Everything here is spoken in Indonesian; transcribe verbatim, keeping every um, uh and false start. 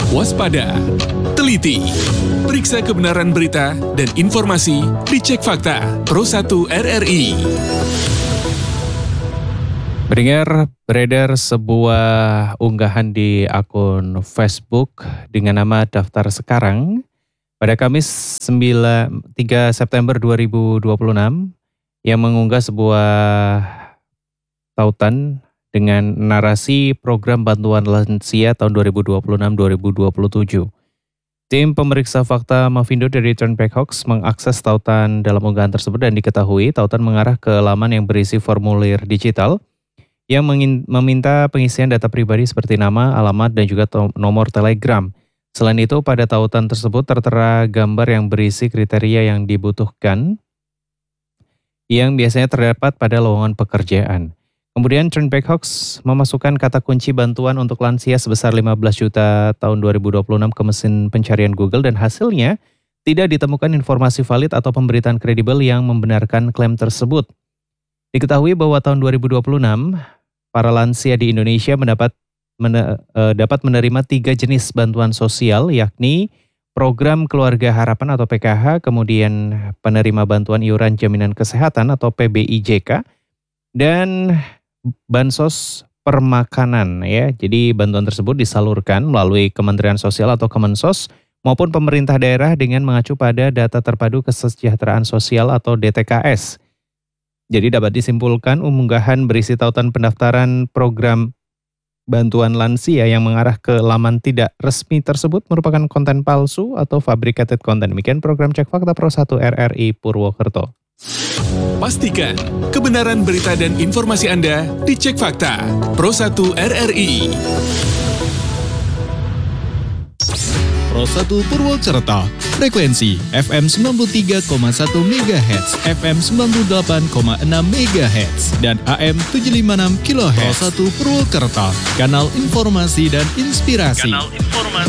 waspada, teliti, periksa kebenaran berita dan informasi di Cek Fakta Pro satu R R I. Pendengar, beredar sebuah unggahan di akun Facebook dengan nama Daftar Sekarang pada Kamis tiga September dua ribu dua puluh enam yang mengunggah sebuah tautan dengan narasi program bantuan lansia tahun dua ribu dua puluh enam sampai dua ribu dua puluh tujuh. Tim pemeriksa fakta Mavindo dari Turnback Hoax mengakses tautan dalam unggahan tersebut dan diketahui tautan mengarah ke laman yang berisi formulir digital yang meminta pengisian data pribadi seperti nama, alamat, dan juga nomor telegram. Selain itu, pada tautan tersebut tertera gambar yang berisi kriteria yang dibutuhkan yang biasanya terdapat pada lowongan pekerjaan. Kemudian Turnback Hoax memasukkan kata kunci bantuan untuk lansia sebesar lima belas juta tahun dua ribu dua puluh enam ke mesin pencarian Google dan hasilnya tidak ditemukan informasi valid atau pemberitaan kredibel yang membenarkan klaim tersebut. Diketahui bahwa tahun dua ribu dua puluh enam, para lansia di Indonesia mendapat men, uh, dapat menerima tiga jenis bantuan sosial, yakni Program Keluarga Harapan atau P K H, kemudian penerima bantuan iuran jaminan kesehatan atau P B I J K, dan bansos permakanan ya. Jadi bantuan tersebut disalurkan melalui Kementerian Sosial atau Kemensos maupun pemerintah daerah dengan mengacu pada data terpadu kesejahteraan sosial atau D T K S. Jadi dapat disimpulkan unggahan berisi tautan pendaftaran program bantuan lansia yang mengarah ke laman tidak resmi tersebut merupakan konten palsu atau fabricated content. Demikian program Cek Fakta Pro satu R R I Purwokerto. Pastikan kebenaran berita dan informasi Anda di Cek Fakta Pro satu R R I. Pro satu Purwokerto, frekuensi F M sembilan puluh tiga koma satu megahertz, F M sembilan puluh delapan koma enam megahertz, dan A M tujuh lima enam kilohertz. Pro satu Purwokerto, kanal informasi dan inspirasi. Kanal informasi